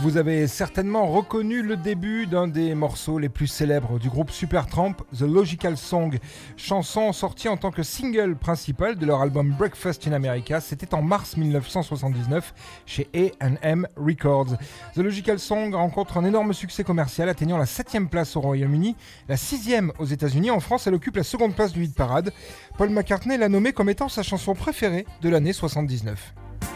Vous avez certainement reconnu le début d'un des morceaux les plus célèbres du groupe Supertramp, The Logical Song, chanson sortie en tant que single principal de leur album Breakfast in America. C'était en mars 1979 chez A&M Records. The Logical Song rencontre un énorme succès commercial, atteignant la 7e place au Royaume-Uni, la 6e aux États-Unis. En France, elle occupe la 2e place du hit parade. Paul McCartney l'a nommée comme étant sa chanson préférée de l'année 79.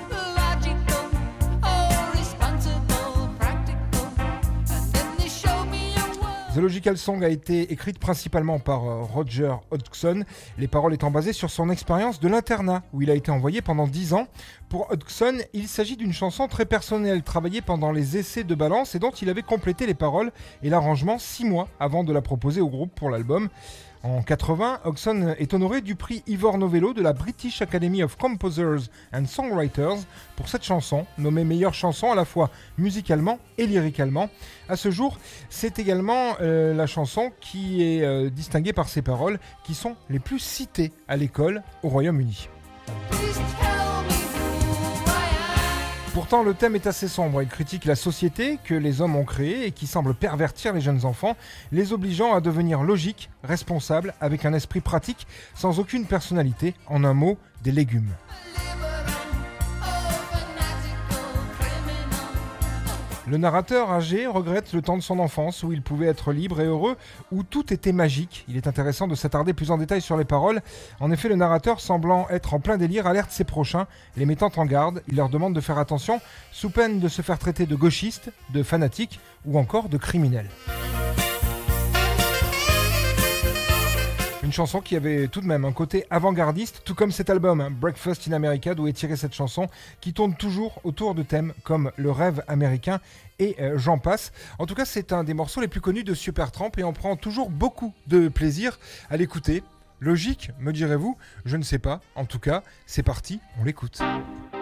The Logical Song a été écrite principalement par Roger Hodgson, les paroles étant basées sur son expérience de l'internat où il a été envoyé pendant 10 ans. Pour Hodgson, il s'agit d'une chanson très personnelle, travaillée pendant les essais de balance et dont il avait complété les paroles et l'arrangement 6 mois avant de la proposer au groupe pour l'album. En 80, Hodgson est honoré du prix Ivor Novello de la British Academy of Composers and Songwriters pour cette chanson, nommée meilleure chanson à la fois musicalement et lyriquement. À ce jour, c'est également la chanson qui est distinguée par ses paroles qui sont les plus citées à l'école au Royaume-Uni. Pourtant, le thème est assez sombre. Il critique la société que les hommes ont créée et qui semble pervertir les jeunes enfants, les obligeant à devenir logiques, responsables, avec un esprit pratique, sans aucune personnalité, en un mot, des légumes. Le narrateur âgé regrette le temps de son enfance où il pouvait être libre et heureux, où tout était magique. Il est intéressant de s'attarder plus en détail sur les paroles. En effet, le narrateur, semblant être en plein délire, alerte ses prochains, les mettant en garde. Il leur demande de faire attention, sous peine de se faire traiter de gauchistes, de fanatiques ou encore de criminels. Une chanson qui avait tout de même un côté avant-gardiste, tout comme cet album, Breakfast in America, d'où est tirée cette chanson, qui tourne toujours autour de thèmes comme le rêve américain et j'en passe. En tout cas, c'est un des morceaux les plus connus de Supertramp et on prend toujours beaucoup de plaisir à l'écouter. Logique, me direz-vous ? Je ne sais pas. En tout cas, c'est parti, on l'écoute.